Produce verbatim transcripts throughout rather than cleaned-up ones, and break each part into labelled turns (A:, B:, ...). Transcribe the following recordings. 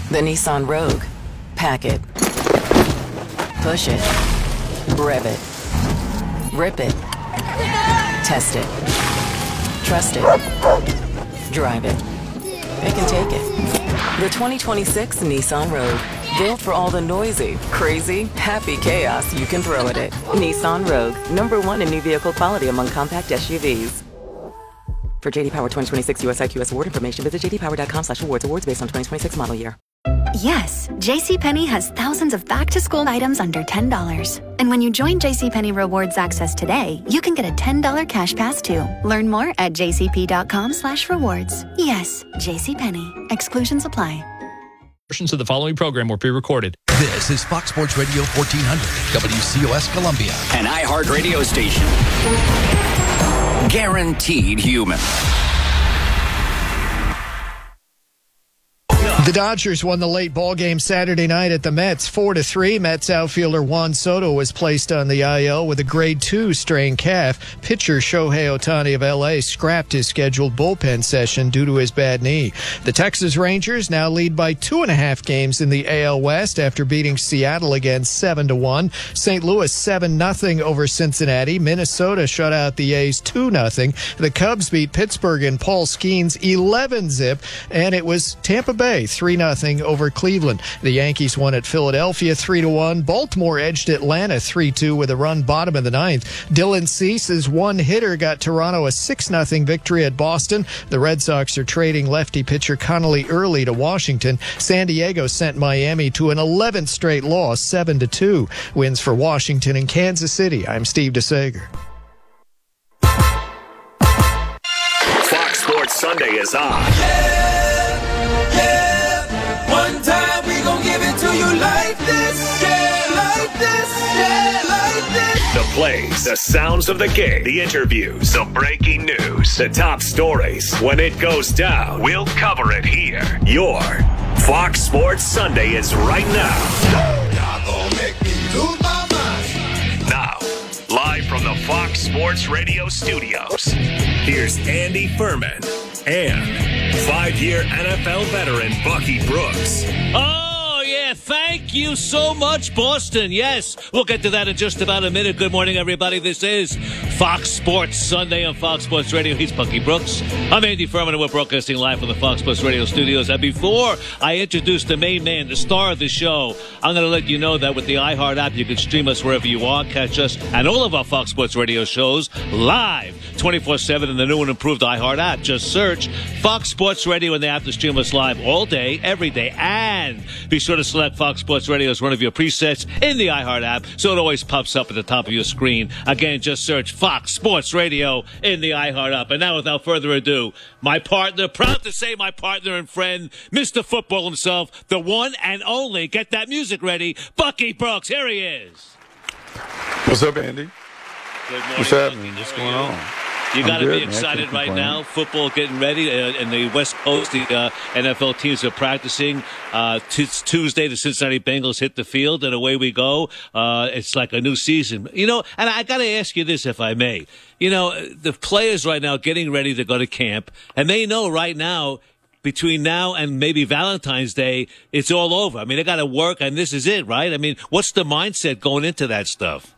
A: The Nissan Rogue. Pack it. Push it. Rev it. Rip it. Test it. Trust it. Drive it. Pick and take it. The twenty twenty-six Nissan Rogue. Built for all the noisy, crazy, happy chaos you can throw at it. Nissan Rogue. Number one in new vehicle quality among compact S U Vs. For J D Power twenty twenty-six U S I Q S award information, visit j d power dot com slash awards. Awards based on twenty twenty-six model year.
B: Yes, JCPenney has thousands of back-to-school items under ten dollars. And when you join JCPenney Rewards Access today, you can get a ten dollars cash pass too. Learn more at j c p dot com slash rewards. Yes, JCPenney. Exclusions apply.
C: Portions of the following program were pre-recorded.
D: This is Fox Sports Radio fourteen hundred, W C O S Columbia.
E: An iHeart radio station. Guaranteed human.
F: The Dodgers won the late ball game Saturday night at the Mets, four to three. Mets outfielder Juan Soto was placed on the I L with a grade two strained calf. Pitcher Shohei Ohtani of L A scrapped his scheduled bullpen session due to his bad knee. The Texas Rangers now lead by two and a half games in the A L West after beating Seattle again seven to one. Saint Louis seven nothing over Cincinnati. Minnesota shut out the A's two nothing. The Cubs beat Pittsburgh in Paul Skeens eleven zip, and it was Tampa Bay three nothing over Cleveland. The Yankees won at Philadelphia three to one. Baltimore edged Atlanta three two with a run bottom of the ninth. Dylan Cease's one hitter got Toronto a six nothing victory at Boston. The Red Sox are trading lefty pitcher Connolly Early to Washington. San Diego sent Miami to an eleventh straight loss, seven to two. Wins for Washington and Kansas City. I'm Steve DeSager.
G: Fox Sports Sunday is on.
H: One time we gon' give it to you like this, yeah, like this, yeah, like this.
G: The plays, the sounds of the game, the interviews, the breaking news, the top stories. When it goes down, we'll cover it here. Your Fox Sports Sunday is right now.
H: Y'all gon' make me lose my mind.
G: Now, live from the Fox Sports Radio studios, here's Andy Furman and five-year N F L veteran Bucky Brooks.
I: Oh, yeah, thank you so much, Boston. Yes, we'll get to that in just about a minute. Good morning, everybody. This is Fox Sports Sunday on Fox Sports Radio. He's Bucky Brooks. I'm Andy Furman, and we're broadcasting live from the Fox Sports Radio studios. And before I introduce the main man, the star of the show, I'm going to let you know that with the iHeart app, you can stream us wherever you are, catch us and all of our Fox Sports Radio shows live twenty-four seven in the new and improved iHeart app. Just search Fox Sports Radio in the app to stream us live all day, every day. And be sure to select Fox Sports Radio as one of your presets in the iHeart app so it always pops up at the top of your screen. Again, just search Fox Sports Radio in the iHeart app. And now, without further ado, my partner, proud to say my partner and friend, Mister Football himself, the one and only, get that music ready, Bucky Brooks. Here he is.
J: What's up, Andy?
I: Good morning.
J: What's happening? What's going on?
I: You got to
J: good,
I: be
J: man.
I: excited right
J: complain.
I: now. Football getting ready. Uh, in the West Coast, the uh, N F L teams are practicing. Uh, t- Tuesday, the Cincinnati Bengals hit the field, and away we go. Uh, it's like a new season. You know, and I got to ask you this, if I may. You know, the players right now getting ready to go to camp, and they know right now, between now and maybe Valentine's Day, it's all over. I mean, they got to work, and this is it, right? I mean, what's the mindset going into that stuff?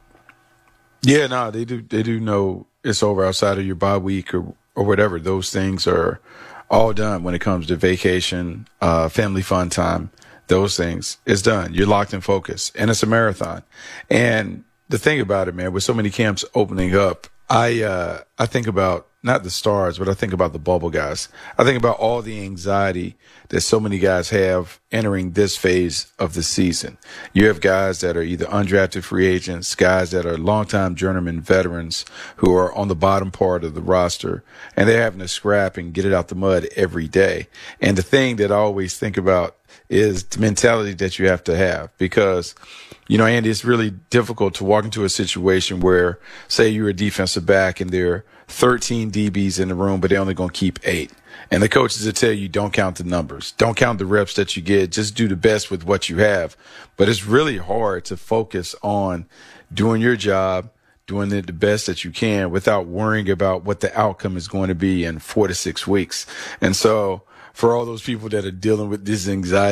J: Yeah, no, they do. They do know it's over outside of your bye week or or whatever. Those things are all done when it comes to vacation, uh, family fun time. Those things, it's done. You're locked in focus, and it's a marathon. And the thing about it, man, with so many camps opening up, I uh, I think about not the stars, but I think about the bubble guys. I think about all the anxiety that so many guys have entering this phase of the season. You have guys that are either undrafted free agents, guys that are longtime journeyman veterans who are on the bottom part of the roster, and they're having to scrap and get it out the mud every day. And the thing that I always think about is the mentality that you have to have, because, you know, Andy, it's really difficult to walk into a situation where, say, you're a defensive back and there are thirteen D Bs in the room, but they're only going to keep eight. And the coaches will tell you, don't count the numbers. Don't count the reps that you get. Just do the best with what you have. But it's really hard to focus on doing your job, doing it the best that you can without worrying about what the outcome is going to be in four to six weeks. And so for all those people that are dealing with this anxiety,